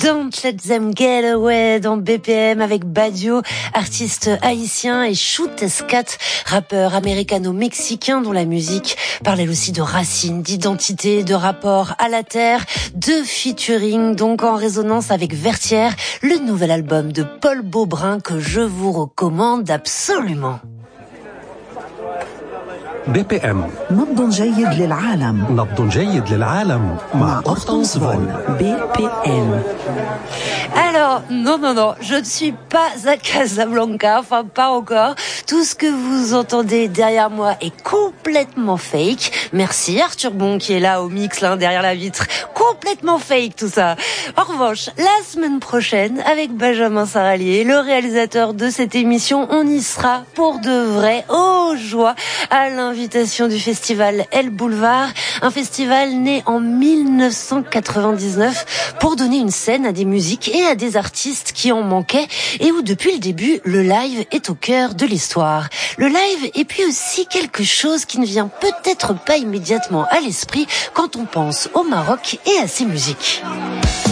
Don't Let Them Get Away dans BPM avec Badio, artiste haïtien, et Shoot Escat, rappeur américano-mexicain dont la musique parlait aussi de racines, d'identité, de rapport à la terre, de featuring, donc en résonance avec Vertière, le nouvel album de Paul Beaubrun que je vous recommande absolument. BPM نبض جيد للعالم. نبض جيد للعالم مع Hortense Vol. BPM. Alors, non, je ne suis pas à Casablanca, enfin pas encore. Tout ce que vous entendez derrière moi est complètement fake. Merci Arthur Bon qui est là au mix, là, derrière la vitre. Complètement fake tout ça. En revanche, la semaine prochaine, avec Benjamin Saralier, le réalisateur de cette émission, on y sera pour de vrai, oh joie, à l'invitation du festival El Boulevard, un festival né en 1999 pour donner une scène à des musiques et à des artistes qui en manquaient et où depuis le début, le live est au cœur de l'histoire. Le live et puis aussi quelque chose qui ne vient peut-être pas immédiatement à l'esprit quand on pense au Maroc et à ses musiques.